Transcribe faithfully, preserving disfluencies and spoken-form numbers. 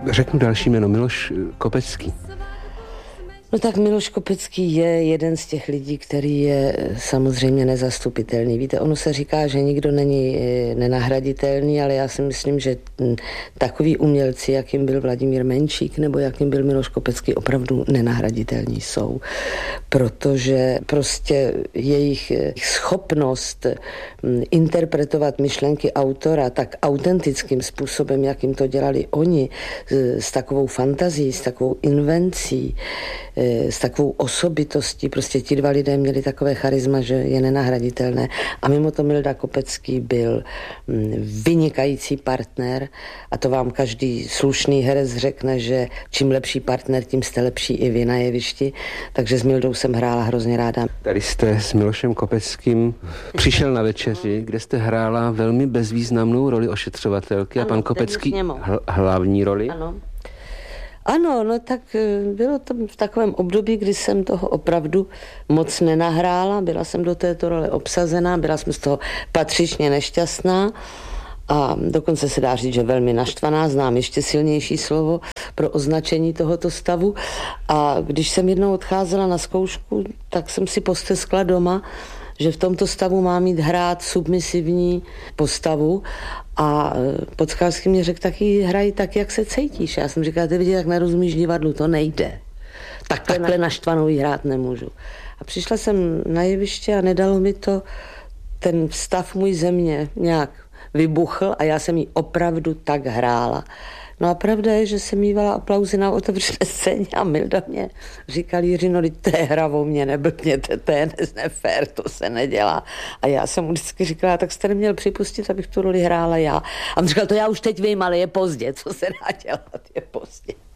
Řeknu další jméno, Miloš Kopecký. No tak Miloš Kopecký je jeden z těch lidí, který je samozřejmě nezastupitelný. Víte, ono se říká, že nikdo není nenahraditelný, ale já si myslím, že takový umělci, jakým byl Vladimír Menšík nebo jakým byl Miloš Kopecký, opravdu nenahraditelní jsou. Protože prostě jejich schopnost interpretovat myšlenky autora tak autentickým způsobem, jakým to dělali oni, s takovou fantazí, s takovou invencí, s takovou osobitostí. Prostě ti dva lidé měli takové charisma, že je nenahraditelné. A mimo to Milda Kopecký byl vynikající partner a to vám každý slušný herec řekne, že čím lepší partner, tím jste lepší i vy na jevišti. Takže s Mildou jsem hrála hrozně ráda. Tady jste s Milošem Kopeckým přišel na večeři, kde jste hrála velmi bezvýznamnou roli ošetřovatelky. Ano, a pan Kopecký hl- hlavní roli. Ano. Ano, no tak bylo to v takovém období, kdy jsem toho opravdu moc nenahrála. Byla jsem do této role obsazená, byla jsem z toho patřičně nešťastná a dokonce se dá říct, že velmi naštvaná, znám ještě silnější slovo pro označení tohoto stavu. A když jsem jednou odcházela na zkoušku, tak jsem si posteskla doma, že v tomto stavu má mít hrát submisivní postavu a Podskalský mě řekl, taky hraj tak, jak se cítíš. Já jsem říkala, ty vidíš, jak nerozumíš divadlu, to nejde. Tak takhle naštvanou jí hrát nemůžu. A přišla jsem na jeviště a nedalo mi to, ten stav můj země nějak vybuchl a já jsem jí opravdu tak hrála. No a pravda je, že jsem mívala aplauzy na otevřené scéně a Milda mě říkal, Jiřino, to je hra o mě, neblbněte, to je nefér, to se nedělá. A já jsem mu vždycky říkala, tak jste neměl připustit, abych tu roli hrála já. A on říkal, to já už teď vím, ale je pozdě, co se dá dělat, je pozdě.